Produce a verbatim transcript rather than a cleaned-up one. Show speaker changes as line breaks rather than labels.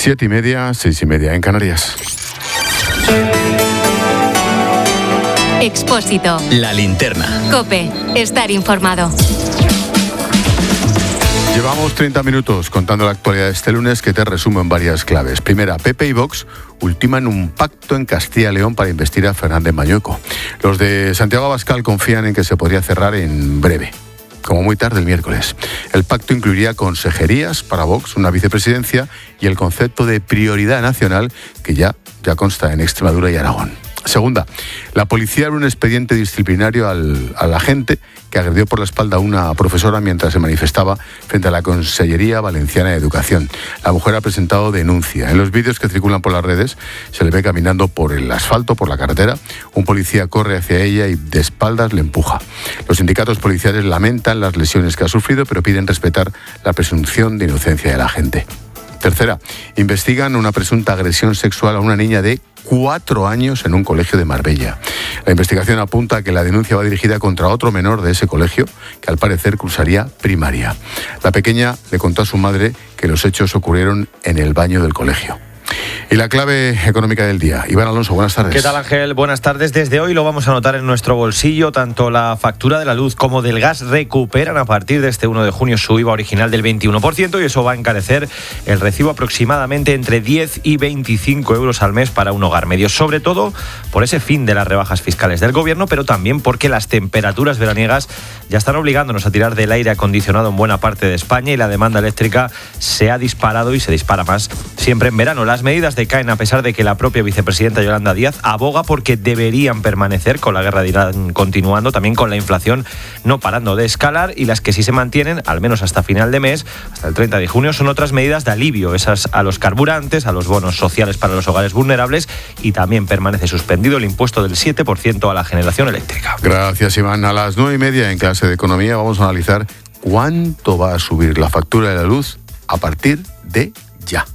Siete y media, seis y media en Canarias.
Expósito.
La linterna.
COPE. Estar informado.
Llevamos treinta minutos contando la actualidad de este lunes, que te resumo en varias claves. Primera, P P y Vox ultiman un pacto en Castilla y León para investir a Fernández Mañueco. Los de Santiago Abascal confían en que se podría cerrar en breve, como muy tarde el miércoles. El pacto incluiría consejerías para Vox, una vicepresidencia y el concepto de prioridad nacional que ya, ya consta en Extremadura y Aragón. Segunda, la policía abre un expediente disciplinario al, al agente que agredió por la espalda a una profesora mientras se manifestaba frente a la Consellería Valenciana de Educación. La mujer ha presentado denuncia. En los vídeos que circulan por las redes se le ve caminando por el asfalto, por la carretera. Un policía corre hacia ella y de espaldas le empuja. Los sindicatos policiales lamentan las lesiones que ha sufrido, pero piden respetar la presunción de inocencia del agente. Tercera, investigan una presunta agresión sexual a una niña de cuatro años en un colegio de Marbella. La investigación apunta a que la denuncia va dirigida contra otro menor de ese colegio, que al parecer cursaría primaria. La pequeña le contó a su madre que los hechos ocurrieron en el baño del colegio. Y la clave económica del día. Iván Alonso, buenas tardes.
¿Qué tal, Ángel? Buenas tardes. Desde hoy lo vamos a notar en nuestro bolsillo. Tanto la factura de la luz como del gas recuperan a partir de este uno de junio su I V A original del veintiuno por ciento, y eso va a encarecer el recibo aproximadamente entre diez y veinticinco euros al mes para un hogar medio. Sobre todo por ese fin de las rebajas fiscales del gobierno, pero también porque las temperaturas veraniegas ya están obligándonos a tirar del aire acondicionado en buena parte de España, y la demanda eléctrica se ha disparado y se dispara más siempre en verano. Las medidas decaen a pesar de que la propia vicepresidenta Yolanda Díaz aboga porque deberían permanecer, con la guerra de Irán continuando, también con la inflación no parando de escalar, y las que sí se mantienen, al menos hasta final de mes, hasta el treinta de junio, son otras medidas de alivio, esas a los carburantes, a los bonos sociales para los hogares vulnerables, y también permanece suspendido el impuesto del siete por ciento a la generación eléctrica.
Gracias, Iván. A las nueve y media en clase de economía vamos a analizar cuánto va a subir la factura de la luz a partir de ya.